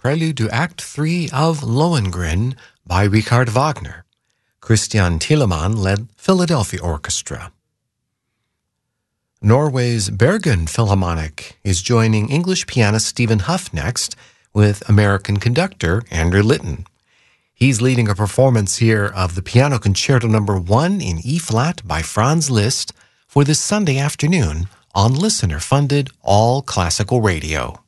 prelude to Act 3 of Lohengrin by Richard Wagner. Christian Thielemann led Philadelphia Orchestra. Norway's Bergen Philharmonic is joining English pianist Stephen Huff next with American conductor Andrew Litton. He's leading a performance here of the Piano Concerto No. 1 in E-flat by Franz Liszt for this Sunday afternoon on listener-funded All Classical Radio.